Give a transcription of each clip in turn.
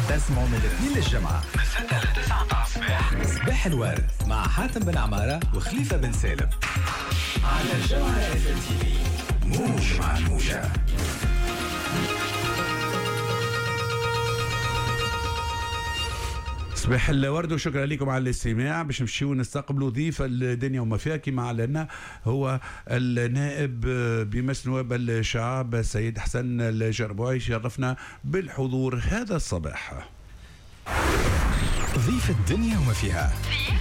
تسمعوا من الاثنين للجمعة من 6 ل 9 الصباح. صباح الورد مع حاتم بن عمارة وخليفة بن سالم على الجمعة FMTV. موج مع الموجة. صباح الورد وشكرا لكم على الاستماع. باش نمشيو نستقبلوا ضيف الدنيا وما فيها كما اعلنا هو النائب بمجلس نواب الشعب السيد حسن الجربوعي. شرفنا بالحضور هذا الصباح. ضيف الدنيا وما فيها.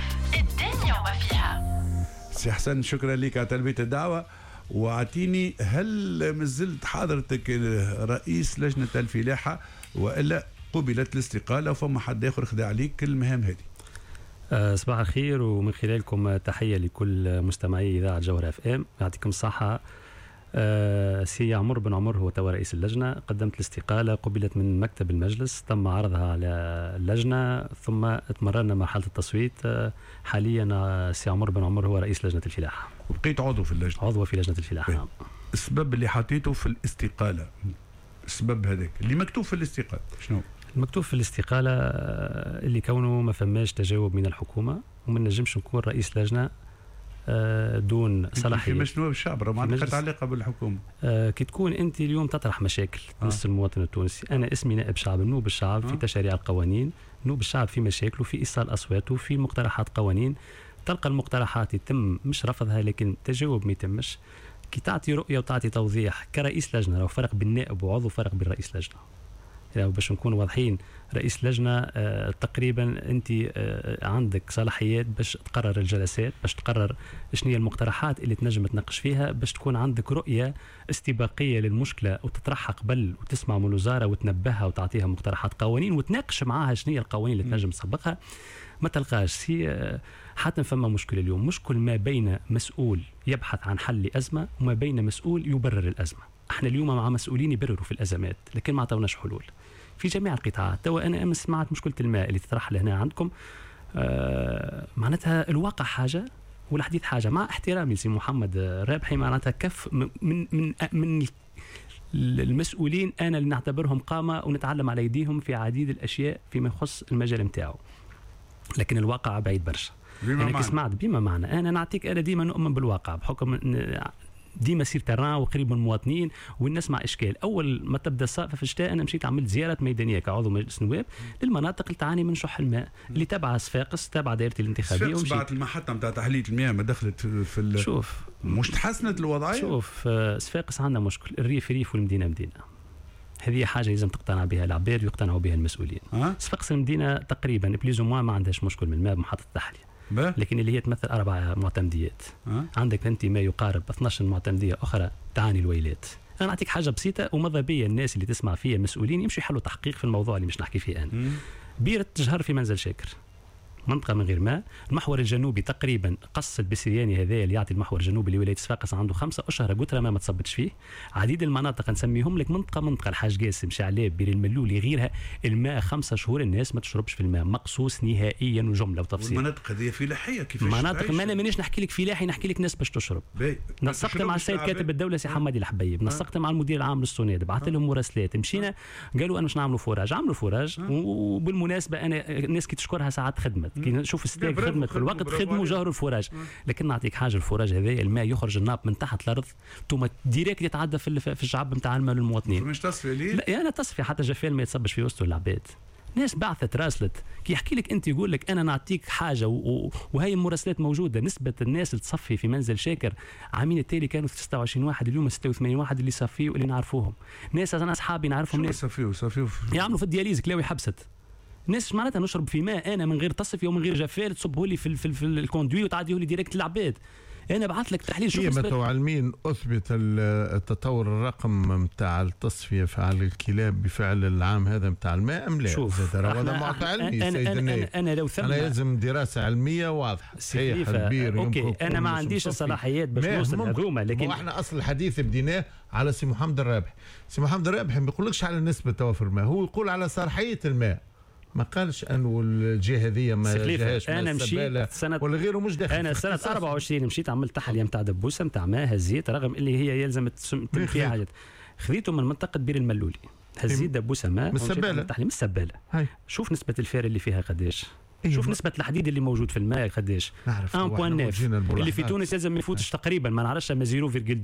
سي حسن شكرا لك على تلبية الدعوة. واعطيني هل مازلت حضرتك رئيس لجنة الفلاحة والا قبلت الاستقالة وفما حد آخر خذ عليك المهام هذه؟ صباح الخير ومن خلالكم تحية لكل مستمعي إذاعة جوهرة FM. يعطيكم الصحة. سي عمر بن عمر هو توا رئيس اللجنة. قدمت الاستقالة قبلت من مكتب المجلس، تم عرضها على اللجنة ثم تمررنا مرحلة التصويت. حاليا سي عمر بن عمر هو رئيس لجنة الفلاحة. وبقيت عضو في اللجنة؟ عضو في لجنة الفلاحة. السبب اللي حطيته في الاستقالة، السبب هذاك اللي مكتوب في الاستقالة شنو؟ المكتوب في الاستقالة اللي كونه ما فماش تجاوب من الحكومة وما نجمش نكون رئيس لجنة دون صلاحية. في مجلس نواب الشعب ما عندك علاقة بالحكومة. كي تكون أنت اليوم تطرح مشاكل تمس المواطن التونسي. أنا اسمي نائب شعب، نوب الشعب في تشريع القوانين، نوب الشعب في مشاكل وفي إيصال أصواته في مقترحات قوانين. تلقى المقترحات يتم مش رفضها لكن تجاوب ما يتمش. كي تعطي رؤية وتعطي توضيح كرئيس لجنة، لو فرق بين نائب وعضو فرق بين رئيس لجنة. يعني باش نكون واضحين، رئيس لجنة تقريبا أنت عندك صلاحيات باش تقرر الجلسات، باش تقرر شنو هي المقترحات اللي تنجم تناقش فيها، باش تكون عندك رؤية استباقية للمشكلة وتطرحها قبل وتسمع من الوزارة وتنبهها وتعطيها مقترحات قوانين وتناقش معها شنو هي القوانين اللي تنجم تسبقها. ما تلقاش حتى فما مشكلة اليوم، مشكل ما بين مسؤول يبحث عن حل لأزمة وما بين مسؤول يبرر الأزمة. احنا اليوم مع مسؤولين يبرروا في الأزمات لكن ما عطوناش حلول في جميع القطاعات. توا أنا أمس سمعت مشكلة الماء اللي تطرح لهنا عندكم. معناتها الواقع حاجة والحديث حاجة. مع احترامي لسي محمد رابحي، معناتها كف من المسؤولين أنا اللي نعتبرهم قامة ونتعلم على يديهم في عديد الأشياء فيما يخص المجال متاعه، لكن الواقع بعيد برشا. أنا كسمعت بما معنى أنا نعطيك، أنا ديما نؤمن بالواقع بحكم ديما سير تران وقريب من المواطنين والناس مع اشكال. اول ما تبدا الصيف في الشتاء انا مشيت عملت زياره ميدانيه كعضو مجلس نواب للمناطق اللي تعاني من شح الماء اللي تبع صفاقس، تبع دائرتي الانتخابيه. صفاقس بعد المحطه نتاع تحليه المياه ما دخلت في شوف مش تحسنت الوضعيه. شوف صفاقس عندنا مشكل، الريف ريف والمدينه مدينه. هذه حاجه لازم تقتنع بها العباد ويقتنعوا بها المسؤولين. صفاقس المدينه تقريبا بليزو ما عندهاش مشكل من الماء بمحطه التحليه، لكن اللي هي تمثل 4 معتمديات. عندك أنت ما يقارب 12 معتمدية أخرى تعاني الويلات. أنا أعطيك حاجة بسيطة وماذا بيا الناس اللي تسمع فيها المسؤولين يمشوا يحلوا تحقيق في الموضوع اللي مش نحكي فيه أنا. بيرة تجهر في منزل شاكر، منطقة من غير ماء. المحور الجنوبي تقريبا قص البسرياني هذا اللي يعطي المحور الجنوبي لولاية صفاقس عنده 5 أشهر قطرة ما تصبتش فيه. عديد المناطق نسميهم لك منطقة الحاج قاسم، شعلاب، بير الملولي، غيرها الماء 5 شهور الناس ما تشربش في الماء، مقصوص نهائيا وجملة وتفصيل. المناطق هذه فلاحية كيفاش؟ مناطق ما أنا مانيش نحكي لك فلاحي، نحكي لك ناس باش تشرب. نسقت مع السيد كاتب الدولة سي حمادي الحبيب، نسقت مع المدير العام للسوناد، بعثت لهم مراسلات، مشينا قالوا أنا مش نعملوا فوراج، عملوا فوراج. وبالمناسبة أنا الناس كي تشكرها ساعات خدمت، كي نشوف خدمت في الوقت خدموا جهروا الفوراج. لكن نعطيك حاجه، الفوراج هذا الماء يخرج الناب من تحت الارض ثم ديريكت يتعدى في الشعب نتاع الماء للمواطنين. مش تصفيه ليه؟ لا انا تصفيه حتى جفال ما يتصبش في وسط العباد. ناس بعثت راسلت كي يحكي لك انت يقول لك انا نعطيك حاجه وهي المراسلات موجوده. نسبه الناس اللي تصفي في منزل شاكر عامين التالي كانوا 26 واحد، اليوم 86 واحد اللي صفيوا واللي نعرفوهم. ناس انا اصحابي نعرفهم، ناس صفيوا يعملوا في الدياليز كلاوي حبست. ناس معناتها نشرب في ماء انا من غير تصفيه ومن غير جفال تصبه لي في الكوندوي وتعديه لي ديريكت للعباد. انا بعث لك تحليل. شوف متى علمين اثبت التطور الرقم نتاع التصفيه فعل الكلاب بفعل العام هذا نتاع الماء ام لا؟ شوف هذا معطى علمي أنا لو ثم انا لازم دراسه علميه واضحه صحيح البير. اوكي انا ما عنديش الصلاحيات باش نوصل هذوما، لكن احنا اصل الحديث بديناه على سي محمد الرابحي. سي محمد الرابحي ما يقولكش على نسبه توافر الماء، هو يقول على صلاحيه الماء. ما قالش انه الجهه هذه ما جاهاش انا مشيت سنه ولا غيره مش داخل. انا سنه 24 مشيت عملت تحليه نتاع دبوسه نتاع ماء هزيت، رغم اللي هي يلزم فيها حاجات. خذيته من منطقه بير الملولي، هالزيده بوسماء من السباله من السباله. شوف نسبه الفار اللي فيها قداش. شوف نسبة الحديد اللي موجود في الماء قداش. 1.9 اللي في تونس لازم ما يفوتش تقريبا ما نعرفش ما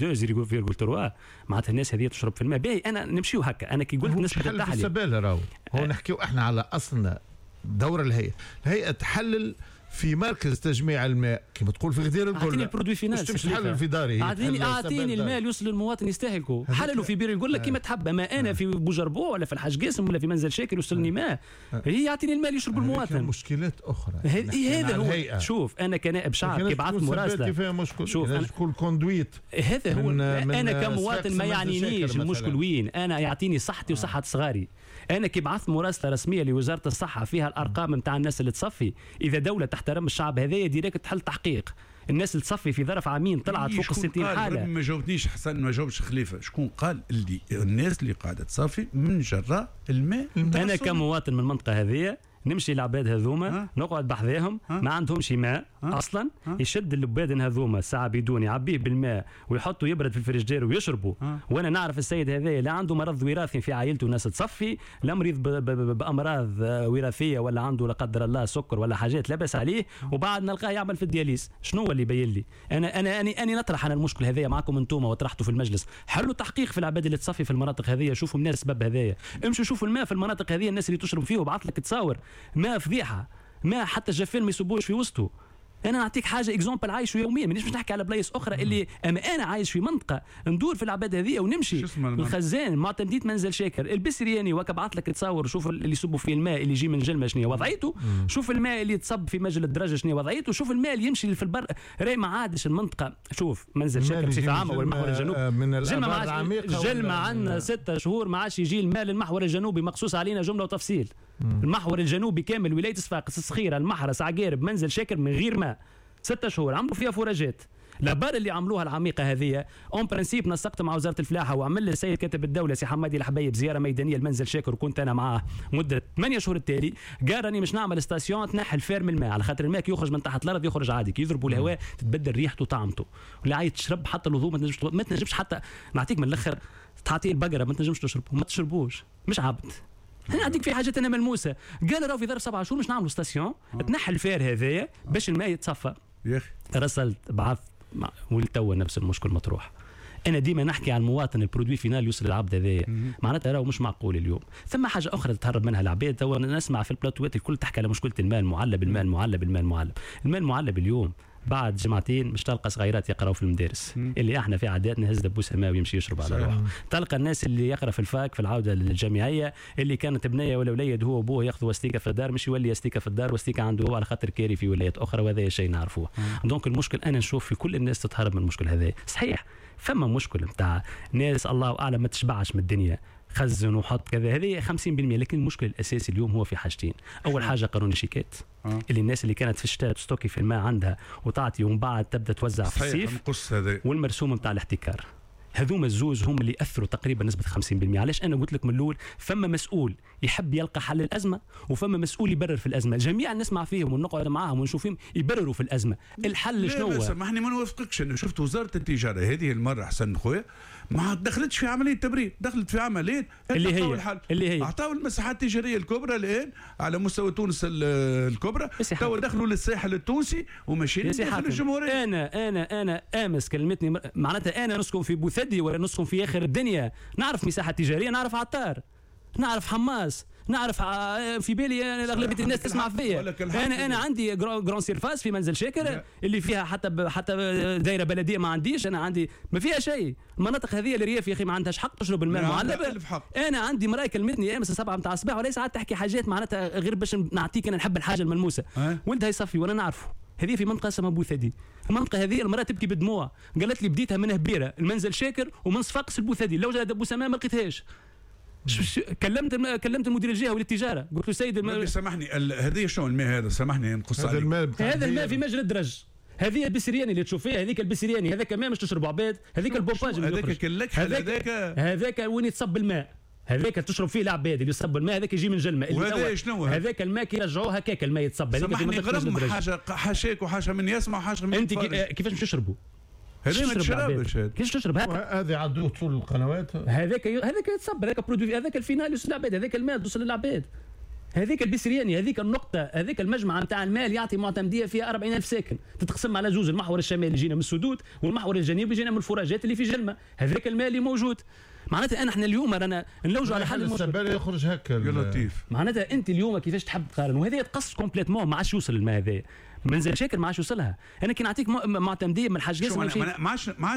0.2 0.3 معناتها الناس هذه تشرب في الماء. باهي انا نمشيو هكا انا كي قلت نسبة التحليل في السبالة راهو هو نحكيو احنا على اصلنا دور الهيئة تحلل في مركز تجميع الماء كما تقول في غدير القول. اعطيني البرودوي فينال مش تحلل في داري. اعطيني الماء يوصل للمواطن يستهلكه. حللوا في بير القول لك كيما تحب. ما انا في بوجربوع ولا في الحاج قاسم ولا في منزل شاكر يوصلني ماء. هي يعطيني الماء يشرب المواطن. مشكلات اخرى هذا هو. شوف انا كنائب شعب كي بعثت مراسله شوف انا كل كوندويت هذا هو. انا كمواطن ما يعنينيش المشكل وين. انا يعطيني صحتي وصحه صغاري. انا كي بعثت مراسله رسميه لوزاره الصحه فيها الارقام نتاع الناس اللي تصفي. اذا دوله تحترم الشعب هذايا ديريكت تحل تحقيق. الناس اللي تصفي في ظرف عامين طلعت فوق 60 حاله. ما جاوبنيش حسن ما جاوبش خليفه. شكون قال اللي الناس اللي قاعده تصفي من جراء الماء؟ انا كمواطن من المنطقه هذه نمشي العباد هذوما نقعد بحذاهم ما عندهمش ماء اصلا. يشد اللبادن هذوما ساعه بدون يعبيه بالماء ويحطوا يبرد في الفريجير ويشربوا. وانا نعرف السيد هذا لا عنده مرض وراثي في عائلته ناس تصفي لا مريض بامراض وراثيه ولا عنده لا قدر الله سكر ولا حاجات لا باس عليه وبعد نلقاه يعمل في الدياليز. شنو اللي يبين لي انا نطرح انا المشكل هذايا معكم انتم وطرحته في المجلس. حلوا تحقيق في العباد اللي تصفي في المناطق هذه. شوفوا الناس السبب هذايا. امشوا شوفوا الماء في المناطق هذه الناس اللي تشرب فيه وبعث لك تصاور ما فضيحه. ما حتى الجفان ما يصبوش في وسطه. انا نعطيك حاجه اكزومبل عايشه يوميا مانيش باش نحكي على بلايص اخرى اللي انا عايش في منطقه ندور في العباد هذه ونمشي الخزان معتمديت منزل شاكر البسرياني وكا بعث لك تصور شوف اللي يصبوا فيه الماء اللي يجي من جلمه شنو وضعيته. شوف الماء اللي يتصب في مجل الدرجه شنو وضعيته. شوف الماء اللي يمشي في البر راي ما عادش المنطقه. شوف منزل شاكر بصفه عامه والمحور الجنوبي جلمه عندنا 6 شهور ما عادش يجي الماء للمحور الجنوبي مقصوص علينا جمله وتفصيل. المحور الجنوبي كامل ولايه صفاقس الصخيره المحرس عقارب منزل شاكر من غير ماء 6 شهور عملوا فيها فوراجات. الابار اللي عملوها العميقه هذه اون برانسيب نسقت مع وزاره الفلاحه وعمل لي السيد كاتب الدوله سي حمادي الحبيب زياره ميدانيه لمنزل شاكر وكنت انا معاه مده 8 شهور التالي. قال راني مش نعمل ستاسيون تنحي الفير من الماء على خاطر الماء كي يخرج من تحت الارض يخرج عادي كي يضربوا الهواء تتبدل ريحته وطعمته. ولا عايز تشرب حتى الوضوء ما تنجمش حتى نعطيك من الاخر تعطيه البقره ما تنجمش تشربه ما تشربوش مش عبد. انا نعطيك في حاجات انا ملموسه. قال راهو في ظرف 7 شهور مش نعملوا ستاسيون تنحي الفير هذايا باش الماء يتصفى. يا اخي رسلت بعث ولتوا نفس المشكل مطروح. انا ديما نحكي عن المواطن البرودوي فينال يوصل للعبد هذايا معناتها راهو مش معقول اليوم. ثم حاجه اخرى تتهرب منها العباد. تو نسمع في البلاتوات الكل تحكي على مشكله الماء المعلب الماء المعلب اليوم بعد جمعتين مش تلقى صغيرات يقراوا في المدارس اللي احنا في عاداتنا هز دبوس ماء ويمشي يشرب على روحه. تلقى الناس اللي يقرا في الفاك في العوده الجامعيه اللي كانت بنيه ولا وليد هو وابوه ياخذوا وستيكه في الدار مش يولي يستيكه في الدار وستيكه عنده هو على خاطر كاري في ولايات اخرى وهذا شيء نعرفوه. دونك المشكل انا نشوف في كل الناس تتهرب من المشكل هذا. صحيح فما مشكل نتاع ناس الله اعلم ما تشبعش من الدنيا خزن وحط كذا هذه 50%. لكن المشكل الاساسي اليوم هو في حاجتين. اول حاجه قانون الشيكات اللي الناس اللي كانت في الشتاء تستوكي في الماء عندها وتعطي ومن بعد تبدا توزع في الصيف والمرسوم نتاع الاحتكار. هذوما الزوز هم اللي اثروا تقريبا نسبه 50%. علاش انا قلت لك من الاول فما مسؤول يحب يلقى حل الازمه وفما مسؤول يبرر في الازمه. جميعا نسمع فيهم ونقعد معاهم ونشوفهم يبرروا في الازمه. الحل شنو هو؟ سامحني ما نوافقكش. انا شفت وزاره التجاره هذه المره حسن خويا ما دخلتش في عمليه تبرير. دخلت في عمليه اللي هي اعطاوا المساحات التجاريه الكبرى الان على مستوى تونس الكبرى. تو دخلوا للساحل التونسي وماشيين داخل الجمهوريه. انا امس كلمتني معناتها انا نسكن في بوثدي ولا نسكن في اخر الدنيا نعرف مساحه تجاريه نعرف عطار نعرف حماس نعرف في بالي اغلبيه الناس تسمع فيا. انا عندي جران سيرفاس في منزل شاكر اللي فيها حتى دايره بلديه ما عنديش. انا عندي ما فيها شيء. المناطق هذه الريف يا اخي ما عندهاش حق تشرب الماء المعلب. انا عندي مراي كلمتني امس 7 نتاع الصباح ولا ساعات تحكي حاجات معناتها غير باش نعطيك انا نحب الحاجه الملموسه. ولدها يصفي وانا نعرفه. هذه في منطقه اسمها بوثدي. المنطقه هذه المراه تبكي بدموع. قالت لي بديتها من هبيره المنزل شاكر ومن صفاقس البوثدي لو جا دبوس ماء ما لقيتهاش. كلمت المدير الجهوي للتجاره قلت له سيد سامحني هذه شنو الماء هذا سامحني نقص عليك. هذا الماء في مجرى الدرج. هذه البسرياني اللي تشوف فيها هذيك البسرياني هذاك ماء مش تشربوا عباد. هذيك البوباج هذاك وين يتصب الماء هذاك تشرب فيه العباد اللي يصب الماء هذاك يجي من جلمه. وهذا شنو هذاك الماء كيرجعوه هكاك الماء يتصب. سامحني غرم حاجه حاشاك وحاجه من يسمع وحاجه من انت كيفاش باش تشربوا؟ هذا ما تشربش. كيفاش تشرب هذه عدوه طول القنوات. هذاك يتصب، هذاك برودوي، هذاك الفينال يوصل للعباد، هذاك المال توصل للعباد، هذيك البسرياني، هذيك النقطة، هذيك المجمع نتاع المال يعطي معتمدية فيها 40,000 ساكن، تتقسم على جوج، المحور الشمالي يجينا من السدود والمحور الجنوبي يجينا من الفراجات اللي في جلمة، هذاك المال اللي موجود. معناتها احنا اليوم رانا نلوجوا على حل المشكل يخرج هكا لطيف. معناتها انت اليوم كيفاش تحب تقارن، وهذا يتقص كومبليتمون، ما عادش يوصل الماء هذا، منزل شاكر ما عادش يوصلها. انا كي نعطيك معتمديه من الحاج ياسر ما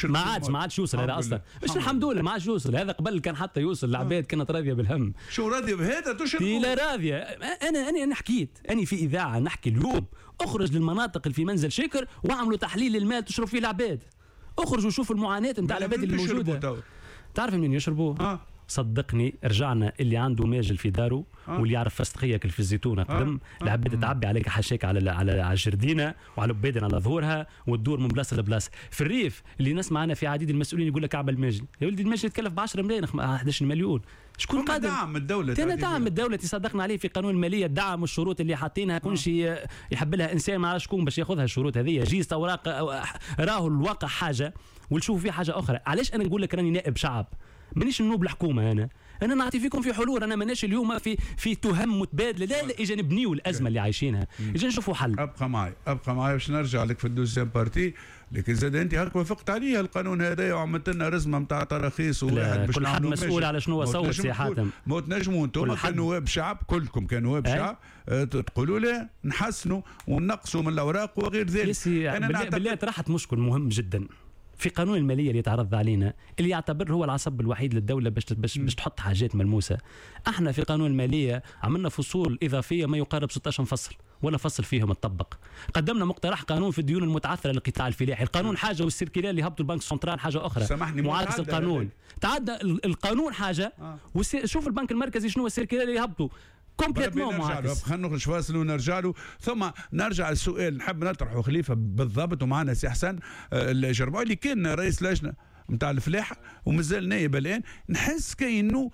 عادش يوصل هذا اصلا، مش الحمد لله ما عادش يوصل. هذا قبل كان حتى يوصل، العباد كانت راضيه بالهم. شو راضيه بهذا تشرب؟ لا راضيه. انا حكيت، انا في اذاعه نحكي اليوم، اخرج للمناطق اللي في منزل شاكر واعملوا تحليل للمال تشرب فيه العباد، اخرجوا شوفوا المعاناه نتاع العباد اللي موجوده. تعرف منين يشربوا؟ صدقني رجعنا اللي عنده ماجل في داره واللي يعرف فستقيه في الزيتونه قدم العباد تعبي عليك حشاك على الجردينه وعلى بيدن على ظهورها وتدور من بلاصه لبلاصه. في الريف اللي نسمع انا في عديد المسؤولين يقول لك كعب الماجل، يا ولدي الماجل يتكلف ب 10 ملايين 11 مليون. شكون قادر؟ دعم الدوله. دعم الدوله تصدقنا عليه في قانون الماليه، الدعم والشروط اللي حاطينها كل شيء يحب لها انسان ما عرفش شكون باش ياخذها الشروط هذه، جيز اوراق راهو الواقع حاجه ونشوف فيه حاجه اخرى. علاش انا نقول لك راني نائب شعب؟ مانيش النوب الحكومه، انا نعطي فيكم في حلول. انا ماناش اليوم في تهم متبادله، لا اجا نبنيو الازمه اللي عايشينها، اجا نشوفوا حل. ابقى معي باش نرجع لك في الدوزيام بارتي. لكن زاد انت هاك وافقت عليه القانون هذا وعملت لنا رزمه نتاع تراخيص وواحد باش كل حد مسؤول على شنو صوت سي حاتم. ما تنجموا انتم كنواب شعب، كلكم كنواب شعب تقولوا لا نحسنوا ونقصوا من الاوراق وغير ذلك. انا بالله طرحت مشكل مهم جدا في قانون الماليه اللي يتعرض علينا، اللي يعتبر هو العصب الوحيد للدوله باش تحط حاجات ملموسه. احنا في قانون الماليه عملنا فصول اضافيه ما يقارب 16 فصل، ولا فصل فيهم اتطبق. قدمنا مقترح قانون في الديون المتعثره للقطاع الفلاحي، القانون حاجه والسيركيلار اللي هبطوا البنك السنترال حاجه اخرى. معاكس القانون تعدى القانون حاجه شوف البنك المركزي شنو السيركيلار اللي هبطوا كومبليتمون معاكس. خلينا نخرج فاصل ونرجع له، ثم نرجع للسؤال نحب نطرحه خليفه بالضبط، ومعنا سي حسن الجربوعي اللي كان رئيس لجنه نتاع الفلاحه ومازال نائب الان. نحس كأنه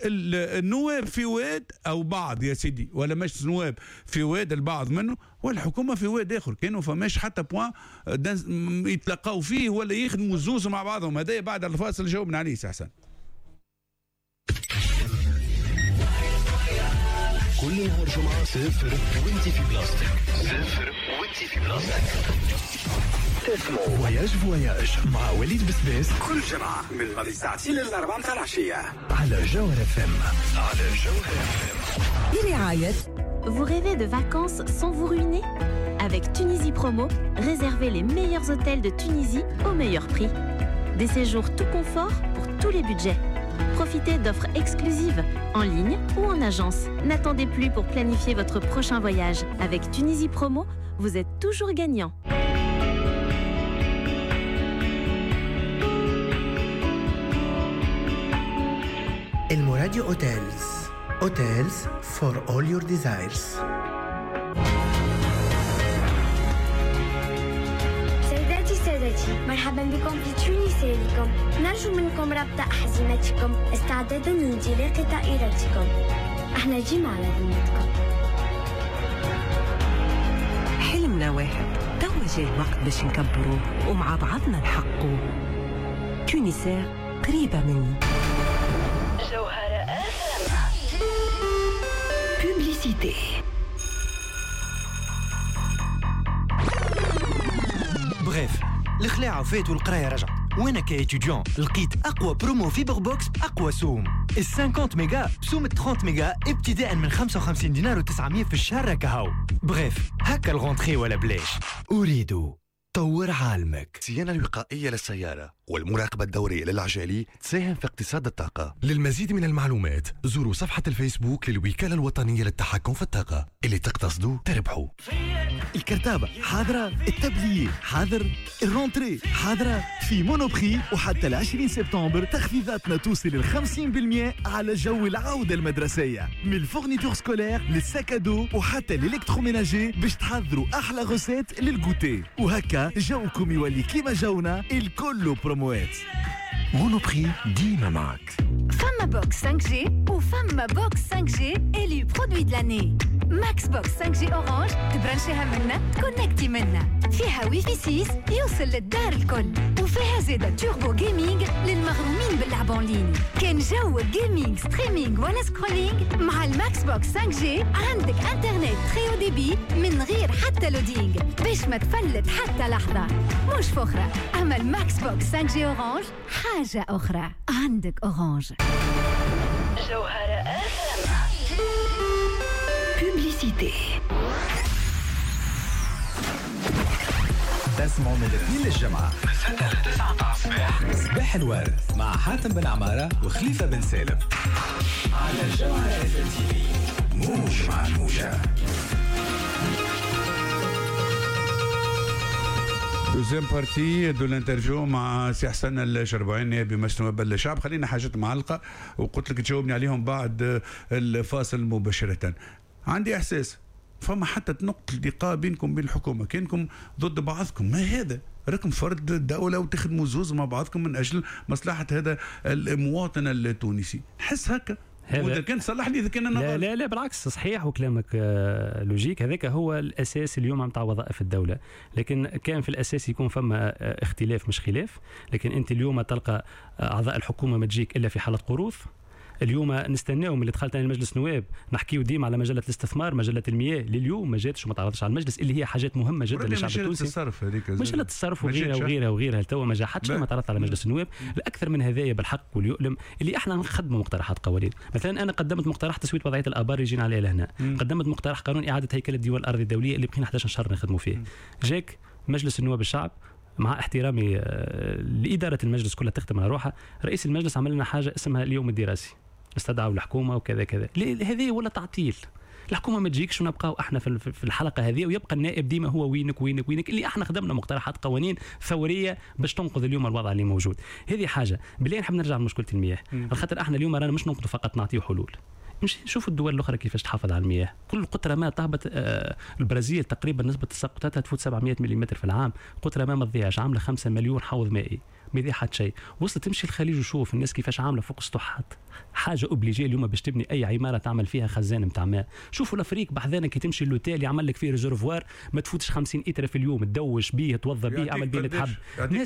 النواب في واد او بعض يا سيدي، ولا مش نواب في واد البعض منه، والحكومه في واد اخر، كانوا فماش حتى بوان يتلقاو فيه ولا يخدموا زوز مع بعضهم. هذا بعد الفاصل جاوبنا عليه سي حسن. كل نهار جمعة 0 وانت في بلاصتك، 0 وانت في بلاصتك. تسمعوا فواياج مع وليد بسباس كل جمعة من الماضي ساعتين للأربعة متاع العشية على جوهر FM. برعاية. Vous rêvez de vacances sans vous ruiner? Avec Tunisie Promo, réservez les meilleurs hôtels de Tunisie au meilleur prix. Des séjours tout confort pour tous les budgets. Profitez d'offres exclusives en ligne ou en agence. N'attendez plus pour planifier votre prochain voyage. Avec Tunisie Promo, vous êtes toujours gagnant. الموراديو Hotels. Hotels for all your desires. سادتي مرحبا بكم في تونسيلكم. نرجو منكم ربط أحزمتكم استعدادا لانطلاق طائرتكم. احنا جينا على ذمتكم. حلمنا واحد، توا جاي الوقت باش نكبروه ومع بعضنا نحقوه. تونسير قريبة مني. جوهرة بوبليسيتي. بريف الخلاعة فات والقراية رجعت، وانا كايتيديون لقيت اقوى برومو فيبر بوكس باقوى سوم. ال 50 ميجا بسوم 30 ميجا ابتداء من 55 دينار و900 في الشهر كهو. بريف هكا الغونتخي ولا بلاش. اريد طور عالمك. الصيانة الوقائية للسيارة والمراقبة الدورية للعجالي تساهم في اقتصاد الطاقة. للمزيد من المعلومات زوروا صفحة الفيسبوك للوكالة الوطنية للتحكم في الطاقة. اللي تقتصدوا تربحوا. الكرتابة حاضرة، التبلية حاضر، الرونتري حاضرة. في مونوبري وحتى 20 سبتمبر تخفيضاتنا توصل ل 50% على جو العودة المدرسية، من الفورنيتور سكولير للساكادو وحتى الالكتروميناجي، باش تحضروا احلى غوسات للغوتي. وهكا جوكم يولي كيما جونا، الكل بروموات. مونوبري ديما معك. فما بوكس 5G وفما بوكس 5G إلي برودوي de l'année. ماكس بوكس 5G أورانج تبرنشيها منا تكونكتي منا. فيها وي في 6 يوصل للدار الكل، وفيها زيادة توربو جيمنج للمغرومين باللعب اون لين. كان جو جيمنج ستريمينج ولا سكرولينج مع الماكس بوكس 5G عندك انترنت تري او ديبي من غير حتى لودينج باش ما تفلت حتى لحظة. مش فخرة، أما الماكس بوكس 5G أورانج حاجة أخرى. عندك أورانج. جوهرة بوبليسيتي. تسمعوا من الاثنين للجمعة من 6 ل 9 متاع الصباح صباح الورد مع حاتم بن عمارة وخليفة بن سالم على جوهرة تي في. موج مع الموجة. دوزيام بارتي دو الانترفيو مع سي حسن الجربوعي نائب مجلس نواب الشعب. خلينا حاجات معلقة وقلت لك تجاوبني عليهم بعد الفاصل مباشرة. عندي إحساس فما حتى نقطة التقاء بينكم وبين الحكومة، كأنكم ضد بعضكم. ما هذا راكم فرد الدولة وتخدموا زوز مع بعضكم من أجل مصلحة هذا المواطن التونسي. نحس هكا. وإذا كان صلح لي إذا كان أنا لا, لا لا بالعكس صحيح وكلامك لوجيك. هذاك هو الأساس اليوم نتاع وظائف الدولة، لكن كان في الأساس يكون فما اختلاف مش خلاف. لكن أنت اليوم تلقى أعضاء الحكومة ما تجيك إلا في حالة قروض. اليوم نستناو من اللي دخلت انا المجلس نواب نحكيو ديما على مجله الاستثمار، مجله المياه، لليوم ما جاتش وما تعرضتش على المجلس اللي هي حاجات مهمه جدا للشعب التونسي. التصرف هذيك مجله التصرف وغيرها لتوا ما جا حتى ما تعرضت على مجلس النواب. الاكثر من هذايا بالحق واليؤلم اللي احنا نخدموا مقترحات قوانين. مثلا انا قدمت مقترح تسويه وضعيه الابار يجينا عليه لهنا، قدمت مقترح قانون اعاده هيكله الديوان الارضي الدوليه اللي بقينا 11 شهر نخدموا فيه. جاك مجلس النواب الشعب مع احترامي لاداره المجلس كلها تخدم على روحها، رئيس المجلس عمل لنا حاجه اسمها اليوم الدراسي، استدعوا الحكومه وكذا كذا. هذه ولا تعطيل. الحكومه ما تجيكش ونبقاو احنا في الحلقه هذه ويبقى النائب ديما هو وينك وينك وينك، اللي احنا خدمنا مقترحات قوانين ثوريه باش تنقذ اليوم الوضع اللي موجود. هذه حاجه. بالله نحب نرجع لمشكله المياه، خاطر احنا اليوم رانا مش ننقذ فقط نعطيه حلول. مش نشوف الدول الاخرى كيفاش تحافظ على المياه. كل قطره ماء تهبط البرازيل تقريبا نسبه تساقطاتها تفوت 700 ملم في العام. قطره ماء ما تضيعش، عامله 5 مليون حوض مائي، ما يضيع حتى شيء. وصلت تمشي الخليج وشوف الناس كيفاش عامله فوق السطوحات. حاجه اوبليجي اليوم باش تبني اي عماره تعمل فيها خزان نتاع ماء. شوفوا الافريق بحذانا كي تمشي اللوتيل يعمل لك فيه ريزرفوار ما تفوتش 50 لتر في اليوم، تدوش بيه توضى بيه اعمل بيه اللي تحب. ناس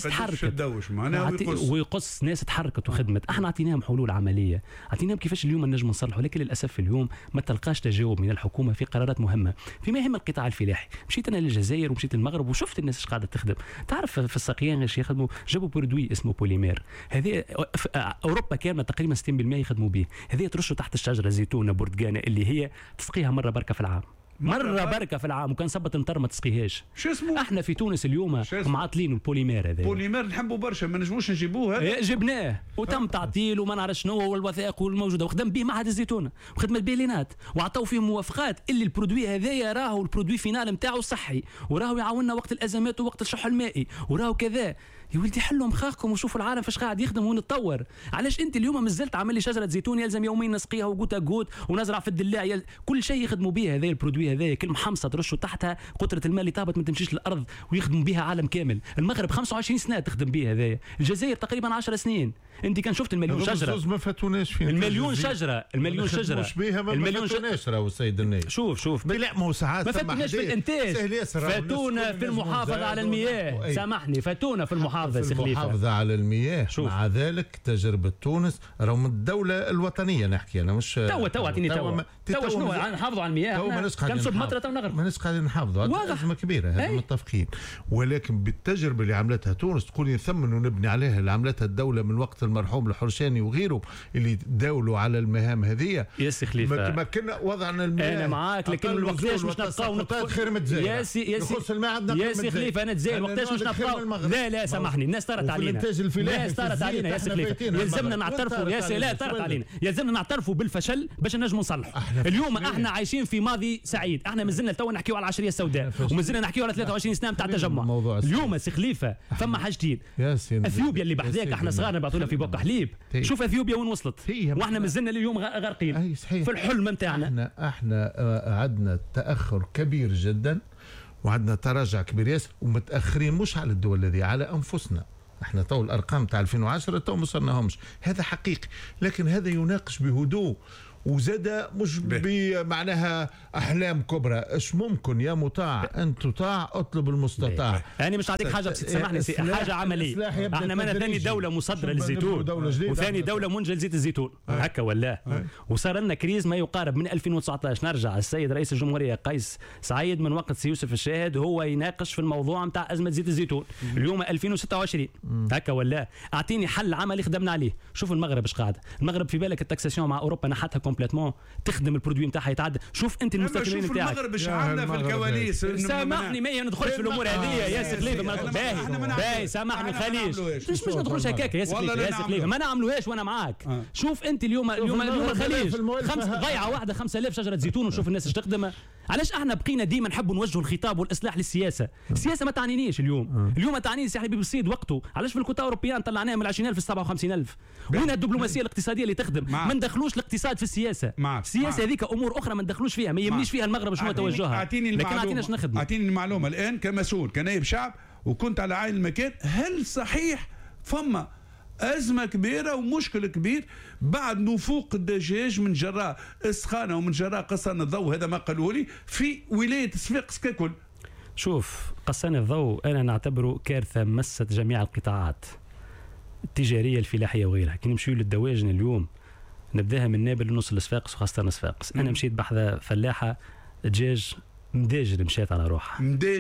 تحركت ويقص ناس تحركت وخدمت. احنا اعطيناهم حلول عمليه، اعطيناهم كيفاش اليوم نجم نصلحوا. لكن للاسف اليوم ما تلقاش تجاوب من الحكومه في قرارات مهمه فيما يهم القطاع الفلاحي. مشيت انا للجزائر ومشيت للمغرب وشفت الناس ايش قاعده تخدم. تعرف في الساقيان ايش يخدموا؟ جابوا برودوي اسمه بوليمير. هذه اوروبا كامله تقريبا 60% يخدموا به. هذه ترشوا تحت الشجره زيتونه برتقانه اللي هي تسقيها مره بركه في العام، مرة بركة في العام، وكان صبت مطر ما تسقيهاش. شو اسمه؟ احنا في تونس اليوم معطلين البوليمير هذا. بوليمير نحبوا برشا، ما نجموش نجيبوه هذا. جبناه وتم تعطيل وما نعرف شنو والوثائق الموجوده، وخدم به معهد الزيتونه وخدمت به لينات وعطاو فيه موافقات اللي البرودوي هذايا راهو البرودوي فينال نتاعو صحي، وراهو يعاوننا وقت الازمات ووقت الشح المائي، وراهو كذا. يا ولدي حلوا مخاخكم وشوفوا العالم فاش قاعد يخدم ونتطور. علاش انت اليوم مازلت عامل لي شجره زيتون يلزم يوميا نسقيها وقوتا قوت ونزرع في الدلاع كل شيء يخدموا به هذا البرودوي هذايا. كل محمصه ترشوا تحتها قطره الماء اللي تهبط ما تمشيش للارض ويخدموا بها عالم كامل. المغرب 25 سنه تخدم به هذايا، الجزائر تقريبا 10 سنين. انت كان شفت المليون شجره ما فاتوناش فين المليون شجره المليون شجره المليون فاتوناش راهو السيد النائب. شوف لا ما هو ساعات ما فاتوناش في الانتاج، فاتونا في المحافظه على المياه. سامحني فاتونا في المحافظه سي خليفه على المياه. مع ذلك تجربه تونس راهو من الدوله الوطنيه نحكي انا مش تو اعطيني تو شنو نحافظوا على المياه. كم صب مطره تو نغرب ماناش قاعدين نحافظوا. هذه ازمه كبيره هذا متفقين. ولكن بالتجربه اللي عملتها تونس تقول يثمن ونبني عليها اللي عملتها الدوله من وقت المرحوم الحرشاني وغيره اللي داولوا على المهام هذه. يا سي خليفه ما كنا وضعنا المياه انا معاك، لكن الوقتاش مش نبقاو خير متزايد. يا سي خليفه انا تزايد وقتاش مش نبقاو. لا سامحني الناس طارت علينا، الناس طارت علينا يا سي خليفه. يلزمنا نعترفوا يا سي لا طارت علينا، يلزمنا نعترفوا بالفشل باش نجموا نصلحوا. اليوم احنا عايشين في ماضي سعيد، احنا مازلنا تو نحكيو على العشريه السوداء ومازلنا نحكيو على 23 سنه نتاع التجمع. اليوم سي خليفه فما حاجتين. اثيوبيا اللي بحذاك احنا صغارنا بعثونا في بوق حليب، شوف اثيوبيا وين وصلت واحنا مازلنا اليوم غارقين في الحلم نتاعنا. احنا عندنا تاخر كبير جدا وعندنا تراجع كبير ياسر، ومتاخرين مش على الدول هذه، على انفسنا. احنا تو الارقام تاع 2010 تو ما صرناهمش، هذا حقيقي، لكن هذا يناقش بهدوء وزاد مش بمعناها احلام كبرى. ايش ممكن يا مطاع ان تطاع اطلب المستطاع. يعني مش نعطيك حاجه بس تسمحني حاجه عمليه. احنا مانا ثاني دوله مصدره للزيتون وثاني دوله منجل زيت الزيتون هكا ولا وصار لنا كريز ما يقارب من 2019. نرجع السيد رئيس الجمهوريه قيس سعيد من وقت سي يوسف الشاهد هو يناقش في الموضوع نتاع ازمه زيت الزيتون. اليوم 2026 هكا ولا اعطيني حل عملي خدمنا عليه. شوف المغرب ايش قاعده. المغرب في بالك التاكسيسيون مع اوروبا نحتها كومبليتمون تخدم البرودوي نتاعها يتعدى. شوف انت المستثمرين نتاعك. المغرب ايش عامله في الكواليس. سامحني ما ندخلش في الامور هذه ياسر خليفه. باهي سامحني خليش مش ندخلوش هكاك ياسر خليفه ما نعملوهاش وانا معاك. شوف انت اليوم خليج ضيعه واحده 5000 شجره زيتون ونشوف الناس ايش تخدم. علاش احنا بقينا ديما نحبوا نوجهوا الخطاب والاصلاح للسياسه. السياسه ما تعنينيش اليوم تعنيني سي حبيبي بالصيد وقته. علاش في الكوتا اوروبيان طلعناها من 20000 ل 57000؟ وين الدبلوماسيه الاقتصاديه اللي تخدم؟ ما ندخلوش الاقتصاد في السياسه. السياسه هذيك امور اخرى ما ندخلوش فيها. ما يهمنيش فيها المغرب شنو توجهها، لكن اعطيناش نخدم. اعطيني المعلومه الان كمسؤول كنائب شعب وكنت على عين المكان. هل صحيح فما أزمة كبيرة ومشكل كبير بعد نفوق الدجاج من جراء السخانة ومن جراء قصان الضوء؟ هذا ما قالوا لي في ولاية صفاقس ككل. شوف قصان الضوء أنا نعتبره كارثة مست جميع القطاعات التجارية الفلاحية وغيرها. كي نمشيو للدواجن اليوم نبداها من نابل لنوصل لصفاقس وخاصة صفاقس. أنا مشيت بحذا فلاحة دجاج مداجن مشات على روحها.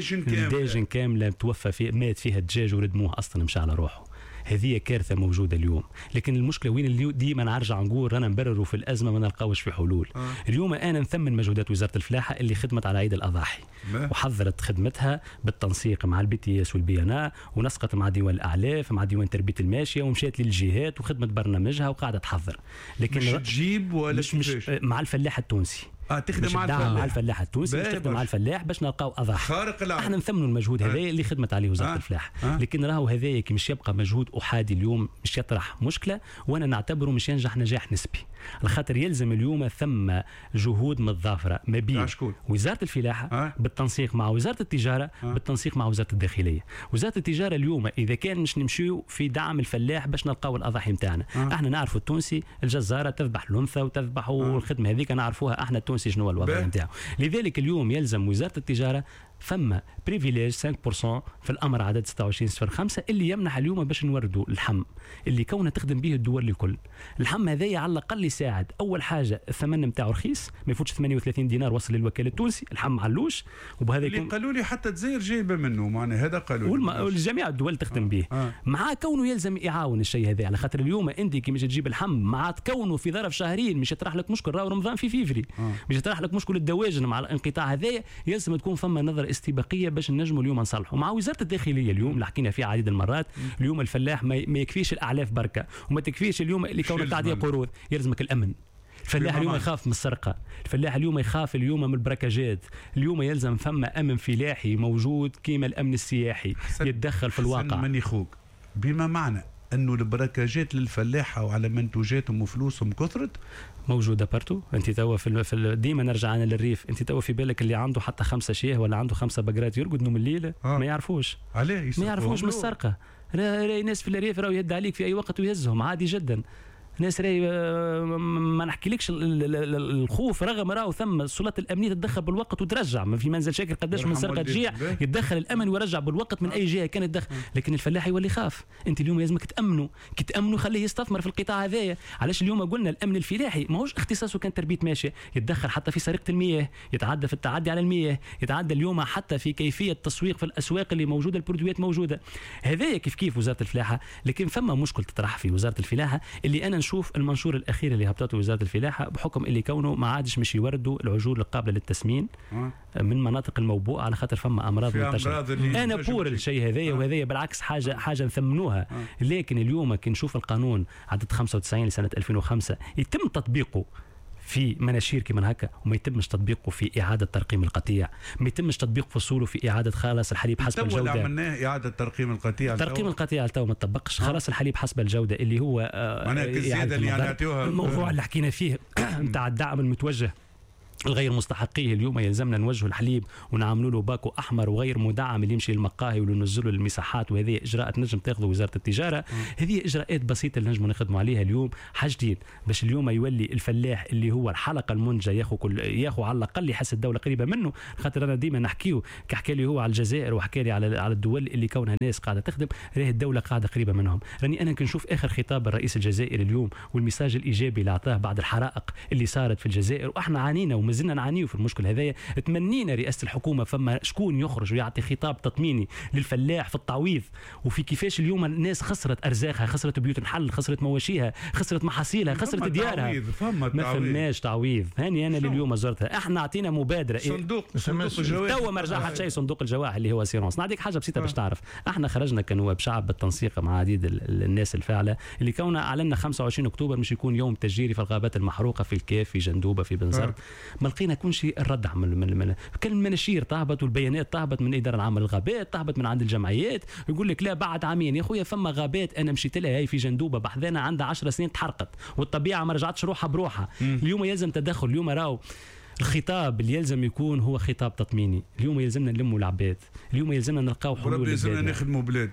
مداجن كاملة توفى فيه مات فيها الدجاج وردموه أصلا مشى على روحه. هذه كارثة موجودة اليوم. لكن المشكلة وين اللي ديما نرجع نقول رانا نبرروا في الأزمة ما نلقاوش في حلول. اليوم أنا نثمن مجهودات وزارة الفلاحة اللي خدمت على عيد الأضاحي وحضرت خدمتها بالتنسيق مع البي تي اس والبي ان ا ونسقت مع ديوان الأعلاف مع ديوان تربية الماشية ومشات للجهات وخدمت برنامجها وقاعدة تحضر. لكن مش تجيب ولا مش مع الفلاح التونسي. تخدم مع الفلاح التونسي تخدم مع الفلاح باش نلقاو اضاحي خارق العاده. احنا نثمنوا المجهود هذا اللي خدمت عليه وزاره الفلاحه. لكن راهو هذايا كي مش يبقى مجهود احادي اليوم مش يطرح مشكله وانا نعتبره مش ينجح نجاح نسبي. على خاطر يلزم اليوم ثم جهود متضافره ما بين وزاره الفلاحه بالتنسيق مع وزاره التجاره بالتنسيق مع وزاره الداخليه. وزاره التجاره اليوم اذا كان مش نمشيو في دعم الفلاح باش نلقاو الاضاحي نتاعنا. احنا نعرفوا التونسي الجزاره تذبح الانثى وتذبح والخدمه هذيك نعرفوها احنا التونسي شنو الوضع نتاعو. لذلك اليوم يلزم وزاره التجاره ثم بريفيليج 5% في الامر عدد 26/05 اللي يمنح اليوم باش نوردوا اللحم اللي كونه تخدم به الدول الكل. اللحم هذايا على الاقل يساعد. اول حاجه الثمن نتاعو رخيص ما يفوتش 38 دينار وصل للوكاله التونسي. اللحم معلوش وبهذا اللي قالوا لي حتى الجزائر جايبه منه معناها هذا قالوا لي والجميع الدول تخدم به. مع كونه يلزم يعاون الشيء هذا على خاطر اليوم انت كي مش تجيب اللحم مع كونه في ظرف شهرين مش يطرح لك مشكل راهو رمضان في فيفري مش يطرح لك مشكل الدواجن مع الانقطاع هذايا. يلزم تكون فما نظره استباقيه باش نجموا اليوم نصلحوا. مع وزاره الداخليه اليوم اللي حكينا فيها عديد المرات اليوم الفلاح ما يكفيش الاعلاف بركه وما تكفيش اليوم اللي كونه تعدي قروض. يلزمك الامن. الفلاح اليوم يخاف من السرقه. الفلاح اليوم يخاف اليوم من البركاجات. اليوم يلزم فما امن فلاحي موجود كيما الامن السياحي يتدخل في الواقع. من يخوك بما معنى انه البركاجات للفلاحه وعلى منتوجاتهم وفلوسهم كثرت موجوده بارتو. انت توا في ديما نرجع انا للريف. انت توا في بالك اللي عنده حتى 5 شياه ولا عنده 5 بقرات يرقد نوم الليل ما يعرفوش. عليه ما يعرفوش من السرقه. راهي ناس في الريف راهو يد عليك في اي وقت ويهزهم عادي جدا. ناس راهي ما نحكيلكش الخوف رغم راهو ثم السلطات الامنيه تتدخل بالوقت وترجع. ما في منزل شاكر قداش من سرقه تجيع يتدخل الامن ويرجع بالوقت من اي جهه كانت تدخل. لكن الفلاح يولي يخاف. انت اليوم لازمك تامنه. كي تامنه خليه يستثمر في القطاع هذايا. علاش اليوم قلنا الامن الفلاحي ماهوش اختصاصه كان تربيه ماشيه. يتدخل حتى في سرقه المياه يتعدى في التعدي على المياه يتعدى اليوم حتى في كيفيه التسويق في الاسواق اللي موجوده البرودويات موجوده. هذايا كيف وزاره الفلاحه. لكن فما مشكل تطرح في وزاره الفلاحه اللي انا نشوف المنشور الاخير اللي هبطته وزاره الفلاحه بحكم اللي كونه ما عادش مش يوردوا العجول القابله للتسمين من مناطق الموبوءه على خاطر فما امراض منتشره. انا بور الشيء هذايا وهذايا بالعكس حاجه نثمنوها. لكن اليوم كي نشوف القانون عدد 95 لسنه 2005 يتم تطبيقه في مناشير كما هكا وما يتمش تطبيقه في إعادة ترقيم القطيع. ما يتمش تطبيق فصوله في إعادة خلاص الحليب حسب الجودة. عملناه إعادة ترقيم القطيع. ترقيم القطيع تو ما تطبقش. خلاص الحليب حسب الجودة اللي هو يعني الموضوع اللي حكينا فيه نتاع الدعم المتوجه الغير مستحقيه اليوم يلزمنا نوجه الحليب ونعملوا له باكو احمر وغير مدعم اللي يمشي للمقاهي وننزلوا المساحات، وهذه اجراءات نجم تاخذوا وزاره التجاره. هذه اجراءات بسيطه اللي نجموا نخدموا عليها اليوم. حاجتين باش اليوم يولي الفلاح اللي هو الحلقه المنتجه ياخذ على الاقل يحس الدوله قريبه منه، خاطر انا ديما نحكيه كحكى لي هو على الجزائر وحكى لي على الدول اللي كونها ناس قاعده تخدم، راهي الدوله قاعده قريبه منهم. راني انا كنشوف اخر خطاب الرئيس الجزائري اليوم والمساج الايجابي اللي اعطاه بعد الحرائق اللي صارت في الجزائر، واحنا عانينا ومازلنا نعانيو في المشكل هذايا. تمنينا رئاسه الحكومه فما شكون يخرج ويعطي خطاب تطميني للفلاح في التعويض وفي كيفاش اليوم الناس خسرت ارزاقها، خسرت بيوت الحل، خسرت مواشيها، خسرت محاصيلها، خسرت ديارها. ما فماش تعويض. هاني انا اللي اليوم زرتها. احنا عطينا مبادره صندوق الجوائح توا ما رجع حتى شيء. صندوق الجوائح اللي هو سيرونس. نعطيك حاجه بسيطه باش تعرف. احنا خرجنا كنواب شعب بالتنسيق مع عديد الناس الفاعله اللي كونا اعلنا 25 اكتوبر مش يكون يوم تشجيري في الغابات المحروقه في الكاف في جندوبه في بنزرت. ما لقينا كل شيء الردع من كان المناشير تهبط والبيانات تهبط من الاداره العامه للغابات، تهبط من عند الجمعيات، يقول لك لا بعد عامين يا خويا فما غابات انا مشيت لها هي في جندوبه بحذانا عندها 10 سنين تحرقت والطبيعه ما رجعتش روحها بروحها. اليوم يلزم تدخل. اليوم راهو الخطاب اللي يلزم يكون هو خطاب تطميني. اليوم يلزمنا نلموا العباد، اليوم يلزمنا نلقاو حلول. يلزمنا نخدموا بلاد،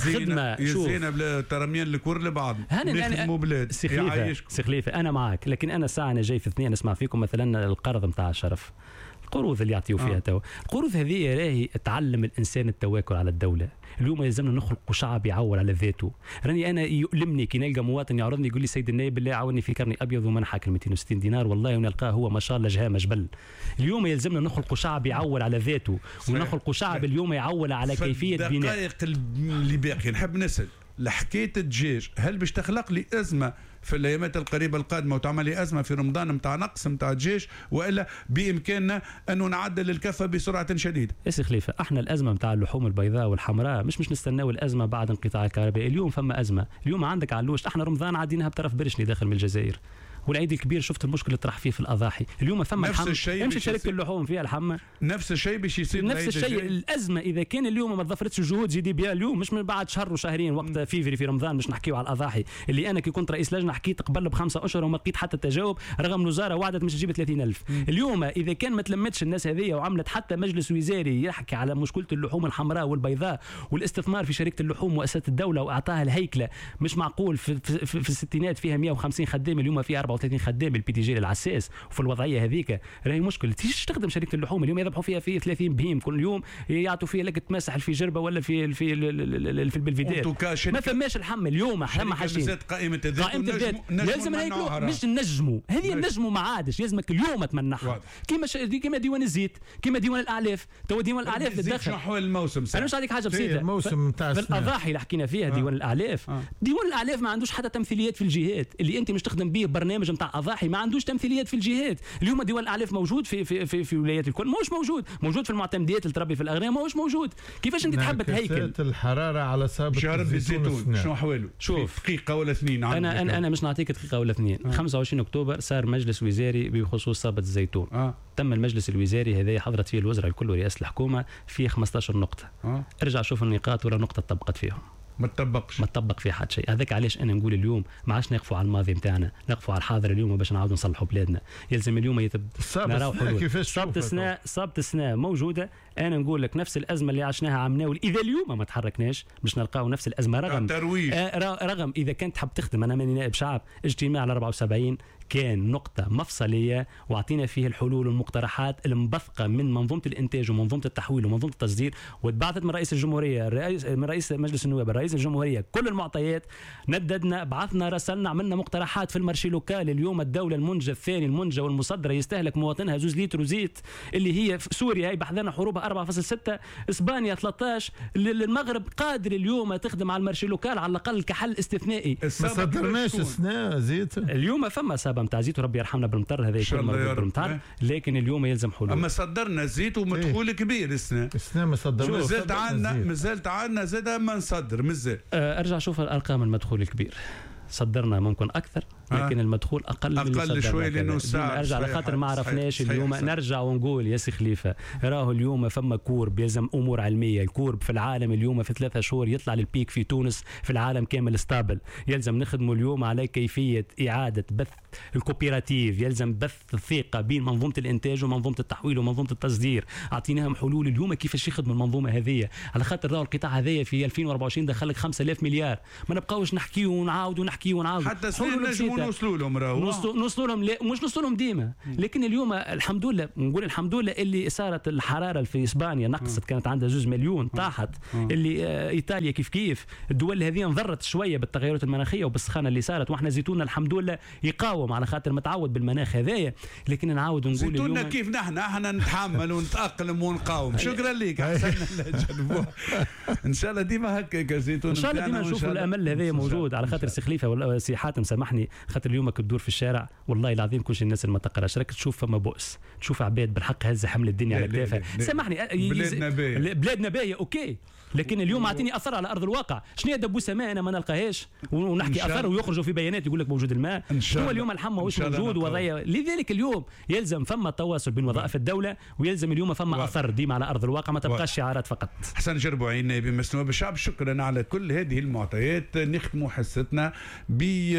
يزينا بلا ترميان الكور لبعض، نخدموا بلاد. سي خليفه انا معاك، لكن انا ساعه انا جاي في اثنين نسمع فيكم مثلا القرض نتاع الشرف، القروض اللي يعطيوا فيها توا. القروض هذه راهي تعلم الانسان التواكل على الدوله. اليوم يلزمنا نخلق شعب يعول على ذاته. راني انا يؤلمني كي نلقى مواطن يعرضني يقول لي سيد النائب بالله عاوني في كرني ابيض ومنحك 260 دينار، والله ونلقاه هو ما شاء الله جهامه جبل. اليوم يلزمنا نخلق شعب يعول على ذاته ونخلق شعب اليوم يعول على كيفيه بناء. الدقائق اللي باقي نحب نسال لحكايه الدجاج، هل باش تخلق لي ازمه في الايامات القريبه القادمه وتعمل لي ازمه في رمضان نتاع نقص نتاع الدجاج، والا بامكاننا انه نعدل الكفه بسرعه شديده؟ يا خليفه احنا الازمه نتاع اللحوم البيضاء والحمراء مش نستناو الازمه بعد انقطاع الكهرباء. اليوم فما ازمه، اليوم عندك علوش. احنا رمضان عديناها بطرف برشلي داخل من الجزائر، والعيد الكبير شفت المشكل اللي طرح فيه في الاضاحي. اليوم فما نفس الشيء امشي شركه اللحوم فيها الحمه، نفس الشيء باش يصير. نفس الشيء. الازمه اذا كان اليوم ما تضافرتش الجهود جي دي بي اليوم، مش من بعد شهر وشهرين وقت فيفري في رمضان مش نحكيو على الاضاحي اللي انا كي كنت رئيس لجنه حكيت قبل ب5 اشهر وما لقيت حتى تجاوب، رغم الوزاره وعدت مش تجيب 30,000. اليوم اذا كان ما تلمتش الناس هذه وعملت حتى مجلس وزاري يحكي على مشكله اللحوم الحمراء والبيضاء والاستثمار في شركه اللحوم مؤسسه الدوله واعطاها الهيكله، مش معقول في الستينات فيها 150 خدام اليوم فيها 34 خدام البي تي جي العساس. وفي الوضعيه هذيك راهي مشكل. تيجي تخدم شركه اللحوم اليوم يذبحوا فيها في 30 بهيم كل يوم، يعطوا فيها لك تمسح في جربه ولا في البلفيدير. ما فماش الحم اليوم. احنا حاجين قائمه الذات لازم مش نجموا هذه النجموا ما عادش لازمك اليوم تمنحها كيما ديوان الزيت كيما ديوان الاعلاف. تو ديوان الاعلاف تدخل احوال الموسم. انا مش عندك حاجه بسيطه. الموسم نتاع الاضاحي اللي حكينا فيها ديوان الاعلاف. ديوان الاعلاف ما عندوش حتى تمثيليات في الجهات اللي انت مش تخدم به برنامج نتاع اضاحي، ما عندوش تمثيليات في الجهات. اليوم ديوان الاعلاف موجود في ولايات الكل، ماهوش موجود في المعتمديات اللي تربي في الاغنام، ماهوش موجود. كيفاش انت تحب تهيكل الحراره على سابق شهر الزيتون؟ شنو احواله؟ شوف دقيقه ولا اثنين. انا مش نعطيك دقيقه ولا اثنين. 25 اكتوبر صار مجلس وزاري بخصوص سابط الزيتون. تم المجلس الوزاري هذا حضرت فيه الوزراء الكل ورئاسه الحكومه فيه 15 نقطه. ارجع شوف النقاط ولا نقطه طبقت فيهم. ما تطبق في حد شيء. هذاك علاش انا نقول اليوم ما عادش نقفوا على الماضي نتاعنا، نقفوا على الحاضر اليوم باش نعاودوا نصلحوا بلادنا. يلزم اليوم نراو حلول. صابت السنه موجوده. انا نقول لك نفس الازمه اللي عشناها عام ناول اذا اليوم ما تحركناش باش نلقاو نفس الازمه. رغم اذا كنت تحب تخدم، انا ماني نائب شعب، اجتماع على 74 كان نقطة مفصلية وعطينا فيه الحلول والمقترحات المبثقة من منظومة الإنتاج ومنظومة التحويل ومنظومة التصدير، واتبعثت من رئيس الجمهورية من رئيس مجلس النواب رئيس الجمهورية كل المعطيات. نددنا بعثنا رسلنا عملنا مقترحات في المارشي لوكال. اليوم الدولة المنجة الثاني المنجة والمصدرة يستهلك مواطنها 2 لتر زيت اللي هي في سوريا هي بحذنا حروبها 4.6، اسبانيا 13، المغرب قادر اليوم تخدم على المارشي لوكال على الأقل كحل استثنائي. ما صدرناش السنة زيت اليوم فما سبب نتاع زيت وربي يرحمنا بالمطر هذا يكون مربوط بالمطر، لكن اليوم يلزم حلول. اما صدرنا زيت ومدخول كبير السنه ما صدرنا مازالت عندنا زاد ما نصدر مازال. ارجع شوف الارقام المدخول الكبير. صدرنا ممكن اكثر لكن المدخول اقل شوي لانه الساعه ارجع على خاطر ما عرفناش اليوم. نرجع ونقول يا سي خليفه راهو اليوم فما كورب يلزم امور علميه. الكورب في العالم اليوم في 3 شهور يطلع للبيك في تونس، في العالم كامل ستابل. يلزم نخدموا اليوم على كيفيه اعاده بث الكوبيراتيف، يلزم بث الثقه بين منظومه الانتاج ومنظومه التحويل ومنظومه التصدير. اعطيناهم حلول اليوم كيفاش يخدموا المنظومه هذه، على خاطر راهو القطاع هذايا في 2024 دخلك 5000 مليار. ما نبقاوش نحكيو ونعاودوا نحكيو ونعاودوا حتى نجموا نوصلوا لهم. نوصلوا لهم لا مش نوصلوا لهم ديما، لكن اليوم الحمد لله نقول الحمد لله اللي صارت الحراره في اسبانيا نقصت، كانت عندها 2 مليون طاحت. اللي ايطاليا كيف الدول هذه انضرت شويه بالتغيرات المناخيه وبالسخانه اللي صارت، واحنا زيتوننا الحمد لله يقاوم على خاطر متعود بالمناخ هذايا. لكن نعاود نقول زيتوننا كيف احنا نتحمل ونتاقلم ونقاوم. شكرا لك ان شاء الله ديما هكاك زيتون، ان شاء الله ديما نشوفوا الامل هذا موجود. على خاطر سي خليفه ولا سي حاتم سامحني، خاطر اليوم كتدور في الشارع والله العظيم كلش الناس اللي ما تقراش راك تشوف فما بؤس، تشوف عباد بالحق هزه حمل الدنيا على كتافها. سامحني بلادنا باهيه اوكي، لكن اليوم اعطيني اثر على ارض الواقع. شنو هي دبوسه ماء انا ما نلقاهاش ونحكي اثر ويخرجوا في بيانات يقول لك موجود الماء. هو اليوم الحمى واش موجود وضعيه. لذلك اليوم يلزم فما تواصل بين وظائف الدوله، ويلزم اليوم فما اثر ديما على ارض الواقع، ما تبقاش شعارات فقط. حسن جربوعي نائب مسنوب الشعب، شكرا على كل هذه المعطيات. نختم حصتنا ب